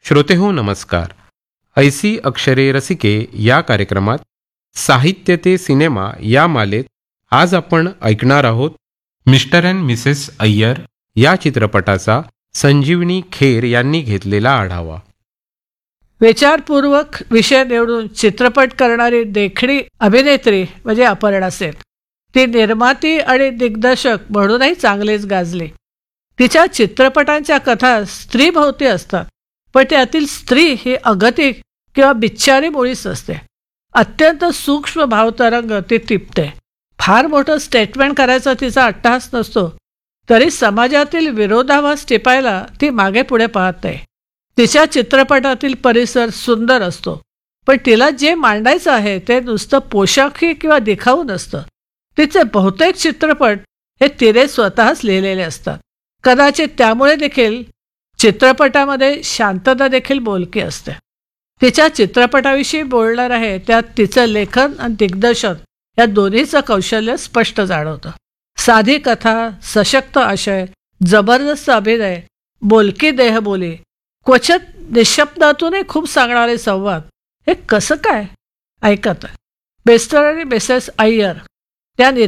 श्रोतेहो नमस्कार. ऐसी अक्षरे रसिके या कार्यक्रमात साहित्य ते सिनेमा या मालेत आज आपण ऐकणार आहोत मिस्टर अँड मिसेस अय्यर या चित्रपटाचा संजीवनी खेर यांनी घेतलेला आढावा. विचारपूर्वक विषय निवडून चित्रपट करणारी देखणी अभिनेत्री म्हणजे अपर्णा सेन. ती निर्माती आणि दिग्दर्शक म्हणूनही चांगलीच गाजली. तिच्या चित्रपटांच्या कथा स्त्रीभोवती असतात, पण त्यातील स्त्री ही अगतिक किंवा बिच्चारी मुळीच असते. अत्यंत सूक्ष्म भावतरंग ती टिपते. फार मोठं स्टेटमेंट करायचा तिचा अट्टहास नसतो, तरी समाजातील विरोधाभास टिपायला ती मागे पुढे पाहत नाही. तिच्या चित्रपटातील परिसर सुंदर असतो, पण तिला जे मांडायचं आहे ते नुसतं पोशाखी किंवा दिखाऊ नसतं. तिचे बहुतेक चित्रपट हे तिने स्वतःच लिहिलेले असतात. कदाचित त्यामुळे देखील चित्रपटामध्ये शांतता देखील बोलकी असते. तिच्या चित्रपटाविषयी बोलणार आहे त्यात तिचं लेखन आणि दिग्दर्शन या दोन्हीचं कौशल्य स्पष्ट जाणवतं. साधी कथा, सशक्त आशय, जबरदस्त अभिनय, बोलकी देहबोली, क्वचित निशब्दातूनही खूप सांगणारे संवाद, हे कसं काय? ऐकत मिस्टर आणि मिसेस अय्यर त्या